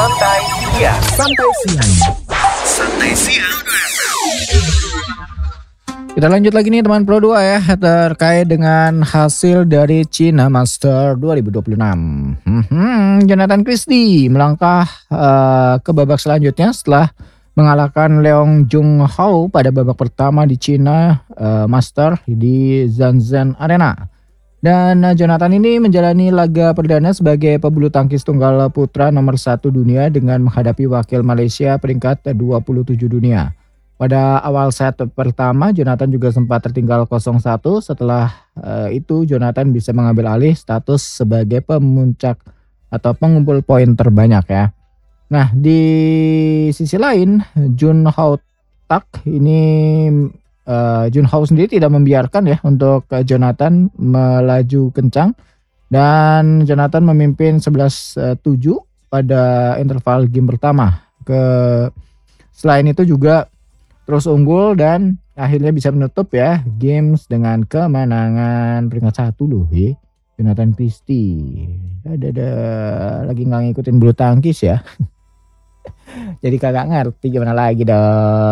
Santai Siang. Santai Siang. Santai Siang. Kita lanjut lagi nih teman Pro 2 ya, terkait dengan hasil dari China Master 2026. Jonathan Christie melangkah ke babak selanjutnya setelah mengalahkan Leong Junghao pada babak pertama di China Master di Shenzhen Arena. Dan Jonathan ini menjalani laga perdana sebagai pebulu tangkis tunggal putra nomor 1 dunia dengan menghadapi wakil Malaysia peringkat 27 dunia. Pada awal set pertama, Jonathan juga sempat tertinggal 0-1. Setelah itu, Jonathan bisa mengambil alih status sebagai pemuncak atau pengumpul poin terbanyak ya. Nah, di sisi lain, Junhao Tak ini Junhao sendiri tidak membiarkan ya untuk Jonathan melaju kencang, dan Jonathan memimpin 11-7 pada interval game pertama. Selain itu juga terus unggul dan akhirnya bisa menutup ya games dengan kemenangan peringkat 1 loh ya. Jonathan Christie. Ada lagi nggak ngikutin bulu tangkis ya. Jadi kagak ngerti gimana lagi dong.